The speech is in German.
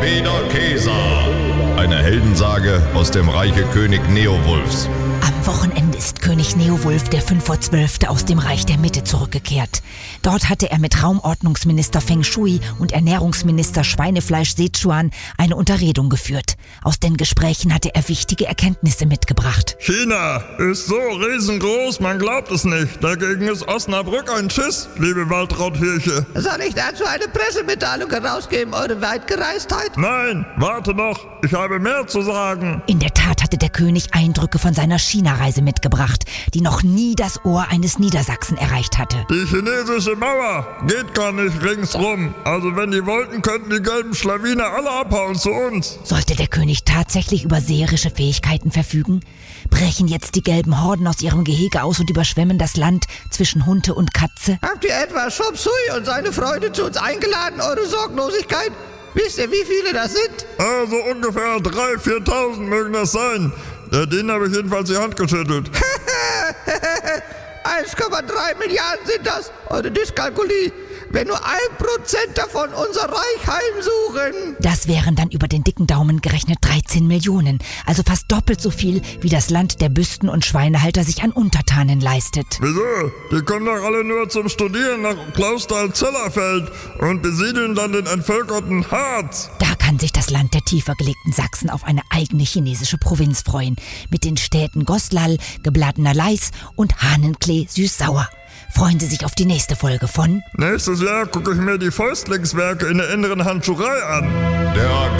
Peter Keser. Eine Heldensage aus dem Reiche König Neowulfs. Am Wochenende ist König Neowulf der 5 vor 12. aus dem Reich der Mitte zurückgekehrt. Dort hatte er mit Raumordnungsminister Feng Shui und Ernährungsminister Schweinefleisch Sichuan eine Unterredung geführt. Aus den Gesprächen hatte er wichtige Erkenntnisse mitgebracht. China ist so riesengroß, man glaubt es nicht. Dagegen ist Osnabrück ein Schiss, liebe Waltrauthirche. Soll ich dazu eine Pressemitteilung herausgeben, eure Weitgereistheit? Nein, warte noch, ich habe mehr zu sagen. In der Tat hatte der König Eindrücke von seiner China-Reise mitgebracht, die noch nie das Ohr eines Niedersachsen erreicht hatte. Die chinesische Mauer geht gar nicht ringsrum. Also wenn die wollten, könnten die gelben Schlawiner alle abhauen zu uns. Sollte der König tatsächlich über seherische Fähigkeiten verfügen? Brechen jetzt die gelben Horden aus ihrem Gehege aus und überschwemmen das Land zwischen Hunde und Katze? Habt ihr etwa Chop Suey und seine Freunde zu uns eingeladen, eure Sorglosigkeit? Wisst ihr, wie viele das sind? Also ungefähr 3.000, 4.000 mögen das sein. Denen habe ich jedenfalls die Hand geschüttelt. 1,3 Milliarden sind das, eure Dyskalkulie. Wenn nur 1% davon unser Reich heimsuchen. Das wären dann über den dicken Daumen gerechnet 13 Millionen, also fast doppelt so viel, wie das Land der Büsten- und Schweinehalter sich an Untertanen leistet. Wieso? Die kommen doch alle nur zum Studieren nach Clausthal-Zellerfeld und besiedeln dann den entvölkerten Harz. Da kann sich das Land der tiefer gelegten Sachsen auf eine eigene chinesische Provinz freuen, mit den Städten Goslar, geblatener Leis und Hahnenklee süß-sauer. Freuen Sie sich auf die nächste Folge von... Nächstes Jahr gucke ich mir die Fäustlingswerke in der inneren Handschurei an. Der